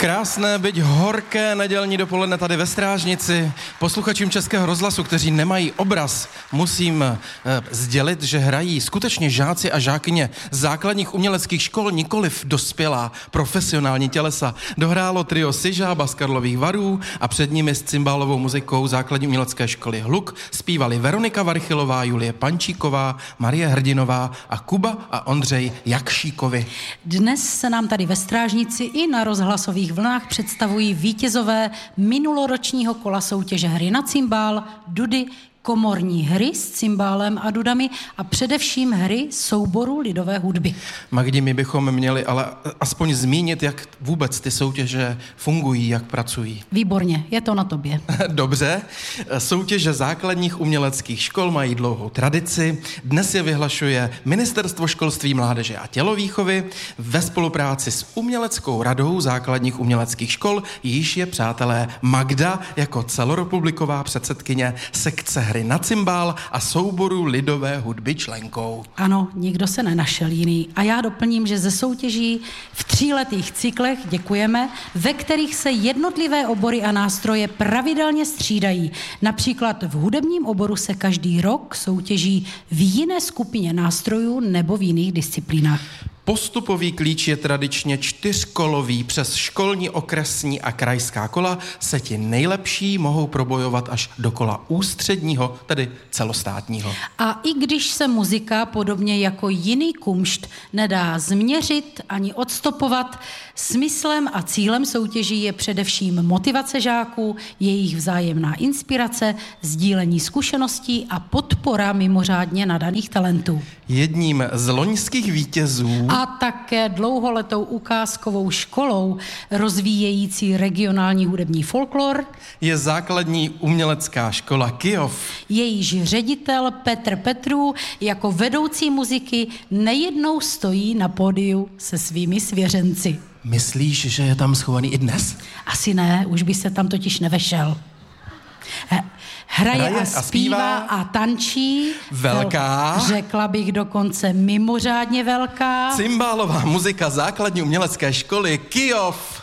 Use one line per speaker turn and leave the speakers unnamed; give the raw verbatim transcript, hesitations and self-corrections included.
Krásné, byť horké nedělní dopoledne tady ve Strážnici. Posluchačům Českého rozhlasu, kteří nemají obraz, musím eh, sdělit, že hrají skutečně žáci a žákyně základních uměleckých škol, nikoliv dospělá profesionální tělesa. Dohrálo trio Syžába z Karlových Varů a před nimi s cymbálovou muzikou základní umělecké školy Hluk zpívali Veronika Varchylová, Julie Pančíková, Marie Hrdinová a Kuba a Ondřej Jakšíkovi.
Dnes se nám tady ve Strážnici i na rozhlasových vlnách představují vítězové minuloročního kola soutěže hry na cymbál, dudy, komorní hry s cymbálem a dudami a především hry souboru lidové hudby.
Magdi, my bychom měli ale aspoň zmínit, jak vůbec ty soutěže fungují, jak pracují.
Výborně, je to na tobě.
Dobře, soutěže základních uměleckých škol mají dlouhou tradici. Dnes je vyhlašuje Ministerstvo školství, mládeže a tělovýchovy ve spolupráci s Uměleckou radou základních uměleckých škol, již je, přátelé, Magda jako celorepubliková předsedkyně sekce hry na cymbál a souboru lidové hudby členkou.
Ano, nikdo se nenašel jiný. A já doplním, že ze soutěží v tříletých cyklech, děkujeme, ve kterých se jednotlivé obory a nástroje pravidelně střídají. Například v hudebním oboru se každý rok soutěží v jiné skupině nástrojů nebo v jiných disciplínách.
Postupový klíč je tradičně čtyřkolový. Přes školní, okresní a krajská kola se ti nejlepší mohou probojovat až do kola ústředního, tedy celostátního.
A i když se muzika, podobně jako jiný kumšt, nedá změřit ani odstopovat, smyslem a cílem soutěží je především motivace žáků, jejich vzájemná inspirace, sdílení zkušeností a podpora mimořádně nadaných talentů.
Jedním z loňských vítězů
a také dlouholetou ukázkovou školou rozvíjející regionální hudební folklor
je základní umělecká škola Kyjov.
Jejíž ředitel Petr Petrů jako vedoucí muziky nejednou stojí na pódiu se svými svěřenci.
Myslíš, že je tam schovaný i dnes?
Asi ne, už by se tam totiž nevešel. He, hraje, hraje a, zpívá a zpívá a tančí.
Velká.
Řekla bych dokonce mimořádně velká.
Cymbálová muzika základní umělecké školy Kyjov.